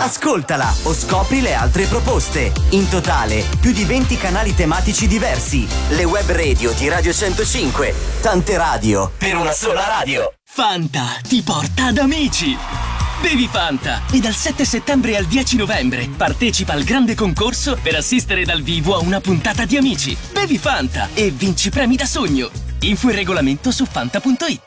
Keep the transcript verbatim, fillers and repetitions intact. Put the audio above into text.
Ascoltala o scopri le altre proposte. In totale, più di venti canali tematici diversi. Le web radio di Radio centocinque. Tante radio per una sola radio. Fanta ti porta ad amici. Bevi Fanta e dal sette settembre al dieci novembre partecipa al grande concorso per assistere dal vivo a una puntata di Amici. Bevi Fanta e vinci premi da sogno. Info e regolamento su fanta punto it.